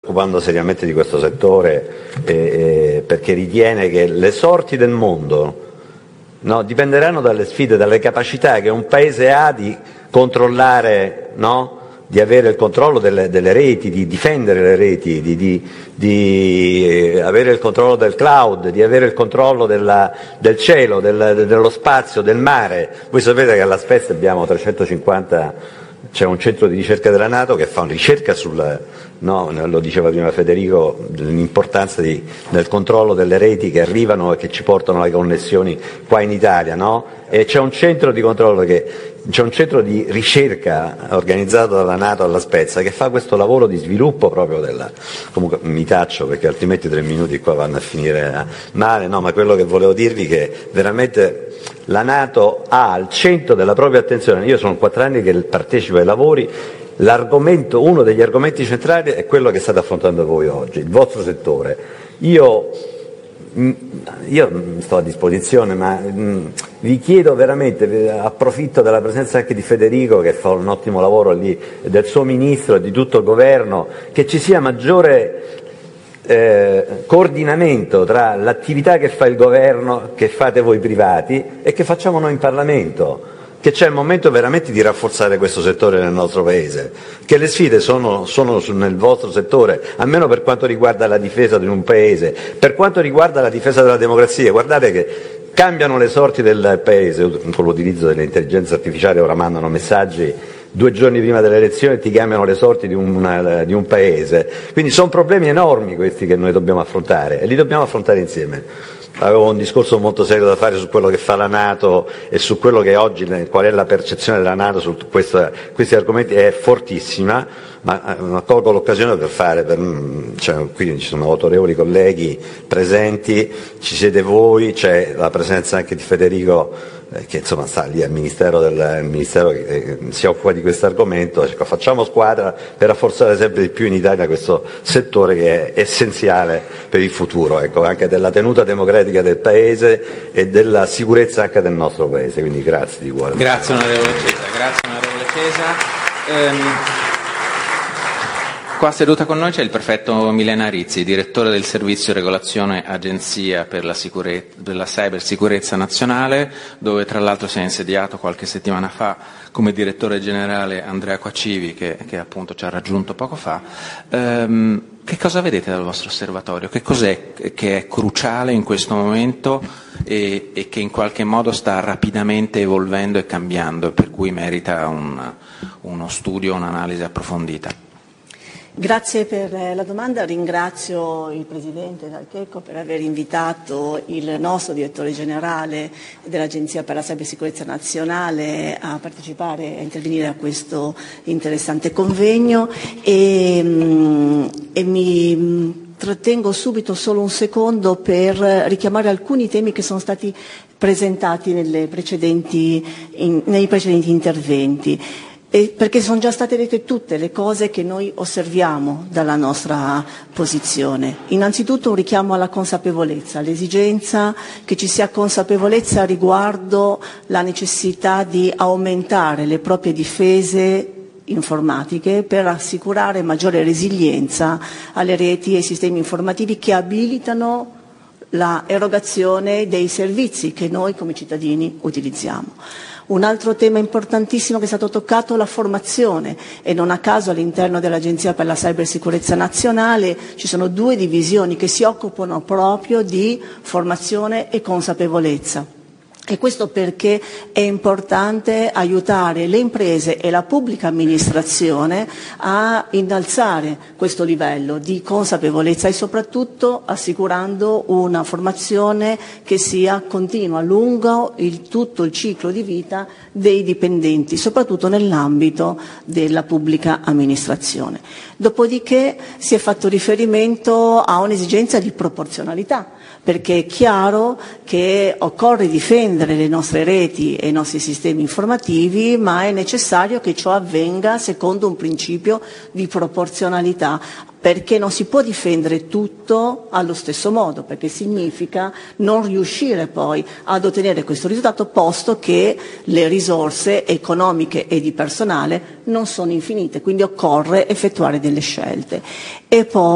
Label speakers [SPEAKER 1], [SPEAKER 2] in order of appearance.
[SPEAKER 1] occupando seriamente di questo settore perché ritiene che le sorti del mondo dipenderanno dalle sfide, dalle capacità che un paese ha di controllare, di avere il controllo delle reti, di difendere le reti, di avere il controllo del cloud, di avere il controllo del cielo, dello spazio, del mare. Voi sapete che alla Spezia abbiamo 350. C'è un centro di ricerca della NATO che fa una ricerca lo diceva prima Federico, dell'importanza del controllo delle reti che arrivano e che ci portano alle connessioni qua in Italia, E c'è un centro di controllo c'è un centro di ricerca organizzato dalla NATO alla Spezia che fa questo lavoro di sviluppo proprio comunque mi taccio perché altrimenti 3 minuti qua vanno a finire male, ma quello che volevo dirvi è che veramente la NATO ha al centro della propria attenzione, io sono 4 anni che partecipo ai lavori, uno degli argomenti centrali è quello che state affrontando voi oggi, il vostro settore. Io sto a disposizione, ma vi chiedo veramente, approfitto della presenza anche di Federico che fa un ottimo lavoro lì, del suo ministro e di tutto il governo, che ci sia maggiore coordinamento tra l'attività che fa il governo, che fate voi privati e che facciamo noi in Parlamento, che c'è il momento veramente di rafforzare questo settore nel nostro Paese, che le sfide sono nel vostro settore, almeno per quanto riguarda la difesa di un Paese, per quanto riguarda la difesa della democrazia. Guardate che cambiano le sorti del Paese con l'utilizzo dell'intelligenza artificiale, ora mandano messaggi 2 giorni prima delle elezioni e ti cambiano le sorti di un Paese. Quindi sono problemi enormi questi che noi dobbiamo affrontare e li dobbiamo affrontare insieme. Avevo un discorso molto serio da fare su quello che fa la NATO e su quello che oggi, qual è la percezione della NATO su questi argomenti, è fortissima, ma colgo l'occasione per fare, qui ci sono autorevoli colleghi presenti, ci siete voi, c'è la presenza anche di Federico che insomma sta lì al Ministero che si occupa di questo argomento. Facciamo squadra per rafforzare sempre di più in Italia questo settore che è essenziale per il futuro, anche della tenuta democratica del Paese e della sicurezza anche del nostro Paese. Quindi grazie di cuore.
[SPEAKER 2] Grazie onorevole Cesa. Qua seduta con noi c'è il prefetto Milena Rizzi, direttore del servizio regolazione Agenzia per la Cybersicurezza Nazionale, dove tra l'altro si è insediato qualche settimana fa come direttore generale Andrea Quacivi, che appunto ci ha raggiunto poco fa. Che cosa vedete dal vostro osservatorio? Che cos'è che è cruciale in questo momento e che in qualche modo sta rapidamente evolvendo e cambiando, per cui merita uno studio, un'analisi approfondita?
[SPEAKER 3] Grazie per la domanda, ringrazio il Presidente D'Alcheco per aver invitato il nostro Direttore Generale dell'Agenzia per la Cybersicurezza Nazionale a partecipare e a intervenire a questo interessante convegno e mi trattengo subito solo un secondo per richiamare alcuni temi che sono stati presentati nei precedenti interventi. Perché sono già state dette tutte le cose che noi osserviamo dalla nostra posizione. Innanzitutto un richiamo alla consapevolezza, l'esigenza che ci sia consapevolezza riguardo la necessità di aumentare le proprie difese informatiche per assicurare maggiore resilienza alle reti e ai sistemi informativi che abilitano la erogazione dei servizi che noi come cittadini utilizziamo. Un altro tema importantissimo che è stato toccato è la formazione e non a caso all'interno dell'Agenzia per la Cybersicurezza Nazionale ci sono 2 divisioni che si occupano proprio di formazione e consapevolezza. E questo perché è importante aiutare le imprese e la pubblica amministrazione a innalzare questo livello di consapevolezza e soprattutto assicurando una formazione che sia continua lungo tutto il ciclo di vita dei dipendenti, soprattutto nell'ambito della pubblica amministrazione. Dopodiché si è fatto riferimento a un'esigenza di proporzionalità, perché è chiaro che occorre difendere le nostre reti e i nostri sistemi informativi, ma è necessario che ciò avvenga secondo un principio di proporzionalità, perché non si può difendere tutto allo stesso modo, perché significa non riuscire poi ad ottenere questo risultato, posto che le risorse economiche e di personale non sono infinite, quindi occorre effettuare delle scelte. E poi